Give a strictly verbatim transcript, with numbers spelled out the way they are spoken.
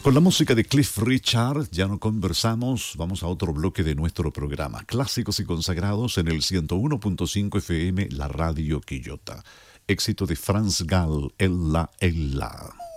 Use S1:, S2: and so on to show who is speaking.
S1: Con la música de Cliff Richard ya no conversamos, vamos a otro bloque de nuestro programa, Clásicos y Consagrados en el ciento uno punto cinco F M, la Radio Quillota. Éxito de Franz Gall, Ella, Ella.